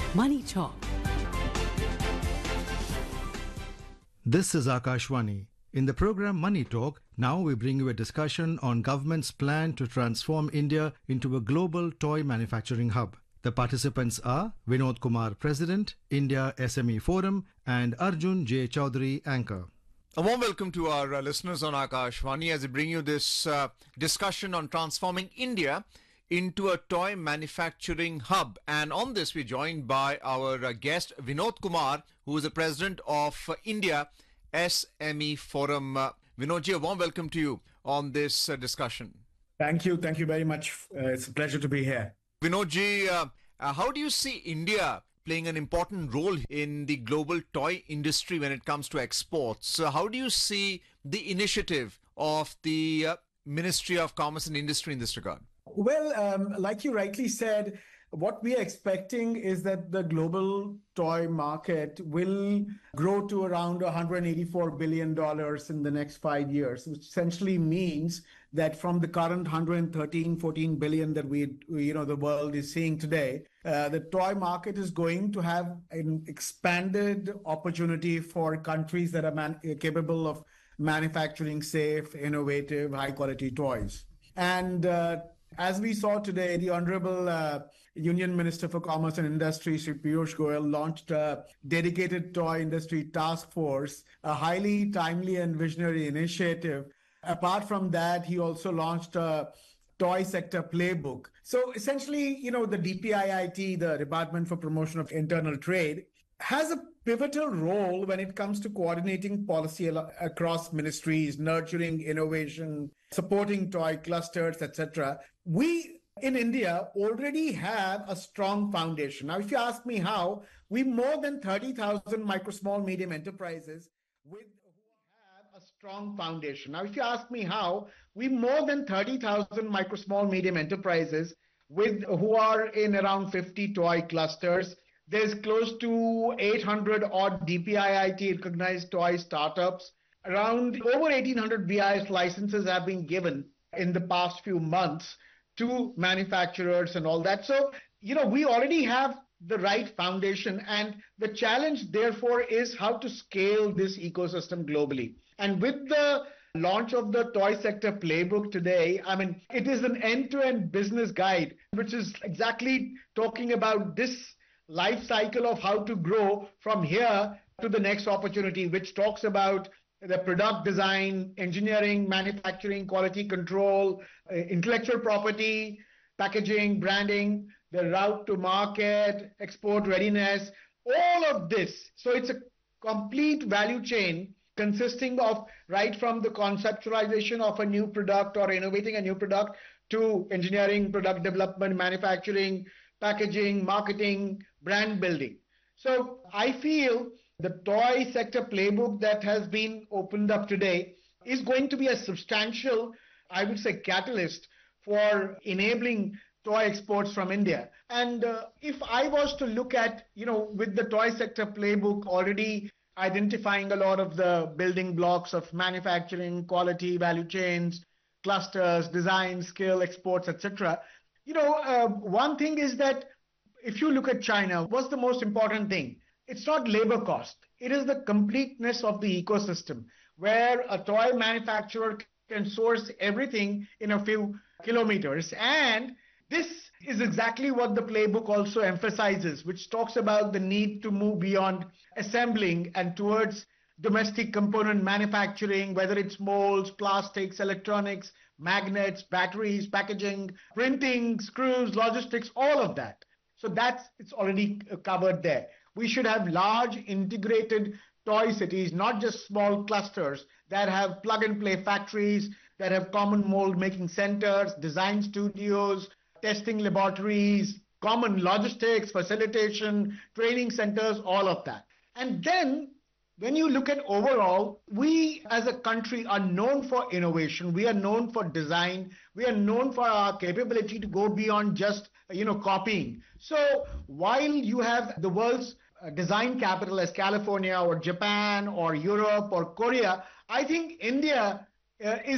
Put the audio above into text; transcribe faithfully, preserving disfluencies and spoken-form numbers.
Money Talk. This is Akashwani. In the program Money Talk, now we bring you a discussion on government's plan to transform India into a global toy manufacturing hub. The participants are Vinod Kumar, President, India S M E Forum, and Arjun J. Chaudhary, Anchor. A warm welcome to our uh, listeners on Akashvani as we bring you this uh, discussion on transforming India into a toy manufacturing hub. And on this, we're joined by our uh, guest, Vinod Kumar, who is the president of uh, India S M E Forum. Uh, Vinodji, a warm welcome to you on this uh, discussion. Thank you. Thank you very much. Uh, it's a pleasure to be here. Vinodji, uh, uh, how do you see India playing an important role in the global toy industry when it comes to exports? So how do you see the initiative of the uh, Ministry of Commerce and Industry in this regard? Well, um, like you rightly said, what we are expecting is that the global toy market will grow to around one hundred eighty-four billion dollars in the next five years, which essentially means that from the current one hundred thirteen, fourteen billion that we, you know, the world is seeing today, uh, the toy market is going to have an expanded opportunity for countries that are man- capable of manufacturing safe, innovative, high-quality toys. And uh, as we saw today, the Honorable uh, Union Minister for Commerce and Industry, Shri Piyush Goyal, launched a dedicated toy industry task force, a highly timely and visionary initiative. Apart from that, he also launched a toy sector playbook. So essentially, you know, the D P I I T, the Department for Promotion of Internal Trade, has a pivotal role when it comes to coordinating policy al- across ministries, nurturing innovation, supporting toy clusters, et cetera. We in India already have a strong foundation. Now, if you ask me how, we more than thirty thousand micro, small, medium enterprises with a strong foundation. Now, if you ask me how, we more than thirty thousand micro, small, medium enterprises with who are in around fifty toy clusters. There's close to eight hundred odd D P I I T recognized toy startups. Around over eighteen hundred B I S licenses have been given in the past few months to manufacturers and all that. So, you know, we already have the right foundation, and the challenge therefore is how to scale this ecosystem globally. And with the launch of the toy sector playbook today, I mean, it is an end-to-end business guide, which is exactly talking about this life cycle of how to grow from here to the next opportunity, which talks about the product design, engineering, manufacturing, quality control, uh, intellectual property, packaging, branding, the route to market, export readiness, all of this. So it's a complete value chain consisting of right from the conceptualization of a new product or innovating a new product to engineering, product development, manufacturing, packaging, marketing, brand building. So I feel the toy sector playbook that has been opened up today is going to be a substantial, I would say, catalyst for enabling toy exports from India. And uh, if I was to look at, you know, with the toy sector playbook already identifying a lot of the building blocks of manufacturing, quality, value chains, clusters, design, skill, exports, et cetera. You know, uh, one thing is that if you look at China, what's the most important thing? It's not labor cost. It is the completeness of the ecosystem where a toy manufacturer can source everything in a few kilometers. And this is exactly what the playbook also emphasizes, which talks about the need to move beyond assembling and towards domestic component manufacturing, whether it's molds, plastics, electronics, magnets, batteries, packaging, printing, screws, logistics, all of that. So that's, it's already covered there. We should have large integrated toy cities, not just small clusters that have plug and play factories, that have common mold making centers, design studios, testing laboratories, common logistics, facilitation, training centers, all of that. And then when you look at overall, we as a country are known for innovation. We are known for design. We are known for our capability to go beyond just, you know, copying. So while you have the world's design capital as California or Japan or Europe or Korea, I think India uh, is